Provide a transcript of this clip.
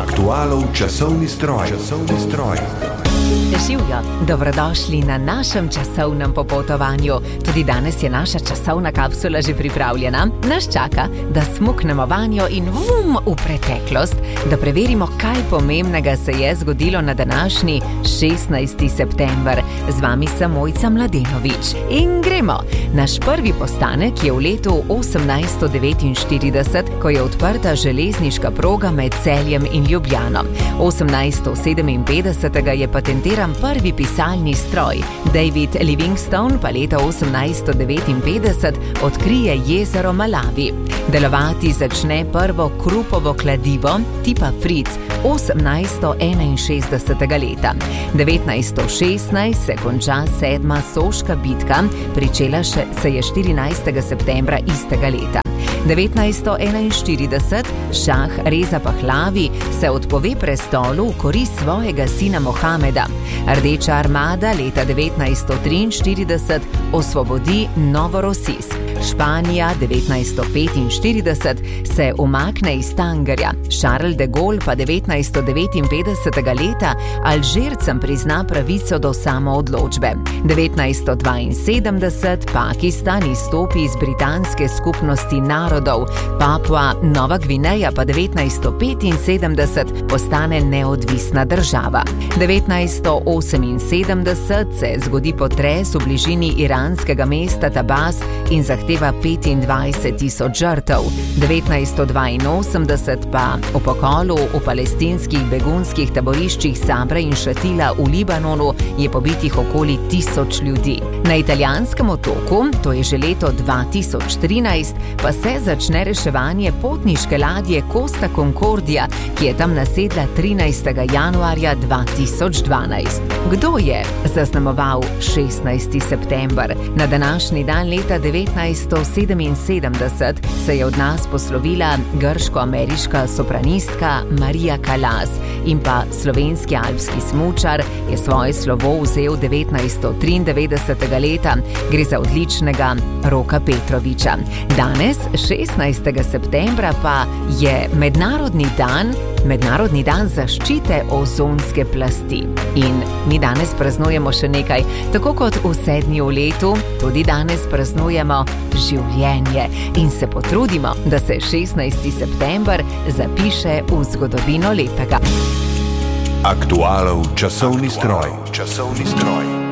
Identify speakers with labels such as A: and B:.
A: Aktualov časovni stroj.
B: Živjo, dobrodošli na našem časovnem popotovanju. Tudi danes je naša časovna kapsula že pripravljena. Nas čaka, da smuknemo vanjo in v preteklost, da preverimo, kaj pomembnega se je zgodilo na današnji 16. september. Z vami sem Mojca Mladenovič. In gremo. Naš prvi postanek je v letu 1849, ko je odprta železniška proga med Celjem in Ljubljano. 1857 je patentiran prvi pisalni stroj. David Livingstone pa leta 1859 odkrije jezero Malawi. Delovati začne prvo krupovo kladivo tipa Fritz 1861 leta. 1916 se konča 7. soška bitka, pričela se je 14. septembra istega leta. 1941 šah Reza Pahlavi se odpove prestolu v korist svojega sina Mohameda. Rdeča armada leta 1943 osvobodi Novorossijsk. Španija 1945 se umakne iz Tangerja. Charles de Gaulle pa 1959 leta Alžircem prizna pravico do samoodločbe. 1972 Pakistan izstopi iz britanske skupnosti narodov. Papua Nova Gvineja pa 1975 postane neodvisna država. 1978 se zgodi potres v bližini iranskega mesta Tabas in zahteva 25.000 žrtev. 1982 pa o pokolu v palestinskih begunskih taboriščih Sabra in Šatila v Libanonu je pobitih okoli 1000 ljudi. Na italijanskem otoku, to je že leto 2013, pa se začne reševanje potniške ladje Costa Concordia, ki je tam nasedla 13. januarja 2012. Kdo je zaznamoval 16. september? Na današnji dan leta 1977 se je od nas poslovila grško-ameriška sopranistka Maria Callas in pa slovenski alpski smučar je svoje slovo vzel 1993. leta. Gre za odličnega Roka Petroviča. Danes, 16. septembra, pa je Mednarodni dan zaščite ozonske plasti. In mi danes praznujemo še nekaj. Tako kot vse dni v letu, tudi danes praznujemo življenje in se potrudimo, da se 16. september zapiše v zgodovino lepega.
A: Aktualov časovni stroj.